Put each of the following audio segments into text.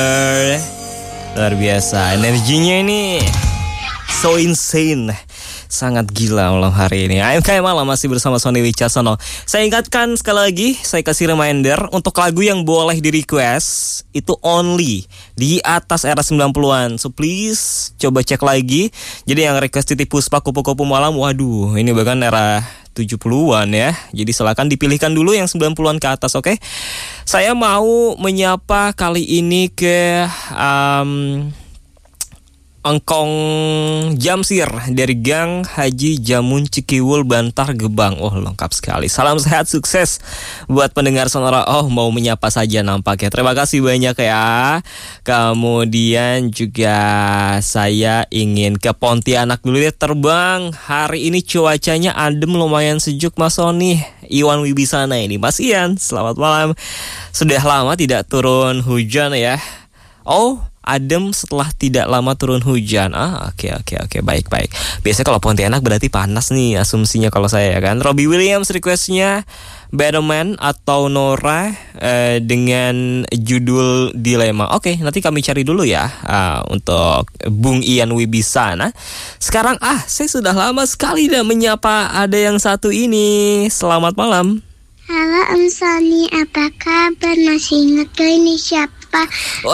Luar biasa, energinya ini so insane. Sangat gila malam hari ini. AMK Malam masih bersama Sony Wicaksono. Saya ingatkan sekali lagi, saya kasih reminder untuk lagu yang boleh di request itu only di atas era 90-an. So please coba cek lagi. Jadi yang request Titi Puspa Kupu-Kupu Malam, waduh, ini bahkan era 70-an ya. Jadi silakan dipilihkan dulu yang 90-an ke atas, oke? Saya mau menyapa kali ini ke Engkong Jamsir dari Gang Haji Jamun Cikiwul Bantar Gebang. Oh, lengkap sekali. Salam sehat sukses buat pendengar Sonora. Oh, mau menyapa saja nampaknya. Terima kasih banyak ya. Kemudian juga saya ingin ke Pontianak dulu ya, terbang. Hari ini cuacanya adem, lumayan sejuk Mas Sony. Iwan Wibisana ini. Mas Ian, selamat malam. Sudah lama tidak turun hujan ya. Oh, adem setelah tidak lama turun hujan. Oke, baik. Biasanya kalau Pontianak berarti panas nih asumsinya kalau saya ya kan. Robbie Williams requestnya Better Man atau Nora dengan judul Dilema. Oke, nanti kami cari dulu ya untuk Bung Ian Wibisana. Sekarang saya sudah lama sekali dah menyapa ada yang satu ini. Selamat malam. Halo Om Sony, apa kabar? Masih ingat gak ini siapa?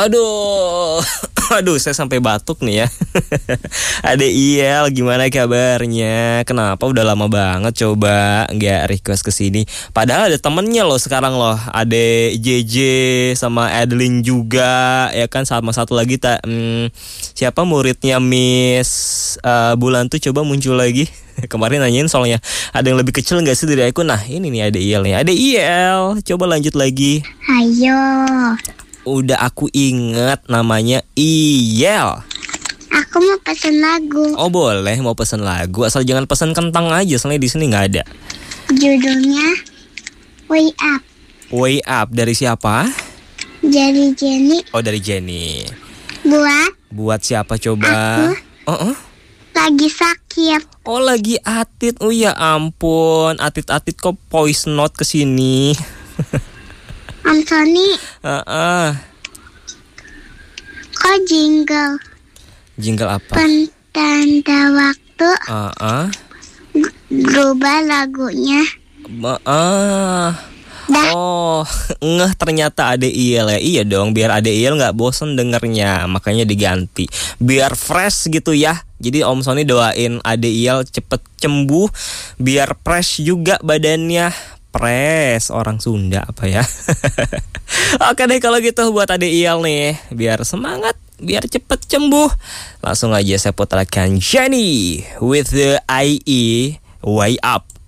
Waduh, saya sampai batuk nih ya. Ade Iel, gimana kabarnya? Kenapa udah lama banget coba nggak request ke sini? Padahal ada temennya loh sekarang loh. Ade JJ sama Adeline juga, ya kan, sama satu lagi siapa muridnya Miss Bulan tuh coba muncul lagi. Kemarin nanyain soalnya ada yang lebih kecil nggak sih dari aku. Nah ini nih Ade Iel nih. Ade Iel, coba lanjut lagi. Ayo. Udah aku ingat namanya Iel. Aku mau pesan lagu. Oh boleh, mau pesan lagu. Asal jangan pesan kentang aja, soalnya di sini nggak ada. Judulnya Way Up. Way Up dari siapa? Dari Jenny. Oh dari Jenny. Buat siapa coba? Aku lagi sakit. Oh lagi Atit. Oh ya ampun, Atit kok voice note kesini. Om Sony. Kok jingle? Jingle apa? Tanda waktu. Berubah lagunya. Oh, ngeh ternyata Ade Iel ya. Iya dong, biar Ade Iel gak bosen dengernya, makanya diganti biar fresh gitu ya. Jadi Om Sony doain Ade Iel cepet sembuh, biar fresh juga badannya. Fresh, orang Sunda apa ya. Oke deh kalau gitu buat Ade Iel nih, biar semangat, biar cepet sembuh. Langsung aja saya putarkan Jenny with the IE Way Up.